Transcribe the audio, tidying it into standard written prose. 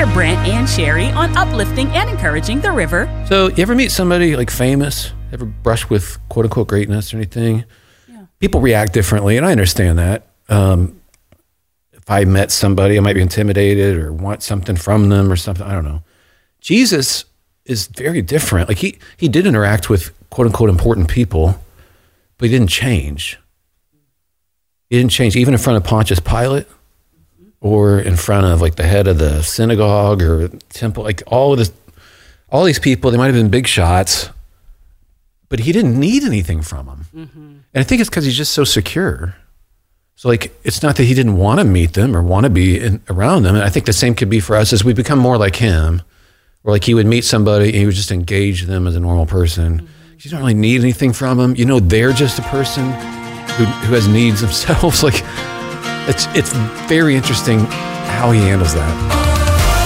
They're Brent and Sherry on uplifting and encouraging the river. So you ever meet somebody like famous, ever brush with quote unquote greatness or anything? Yeah. People react differently, and I understand that. If I met somebody, I might be intimidated or want something from them or something. I don't know. Jesus is very different. Like he did interact with quote unquote important people, but he didn't change. He didn't change even in front of Pontius Pilate or in front of like the head of the synagogue or temple. Like all these people, they might have been big shots, but he didn't need anything from them. Mm-hmm. And I think it's because he's just so secure. So like, it's not that he didn't want to meet them or want to be around them. And I think the same could be for us as we become more like him, or like he would meet somebody and he would just engage them as a normal person. Mm-hmm. You don't really need anything from them. You know, they're just a person who has needs themselves. Like it's very interesting how he handles that.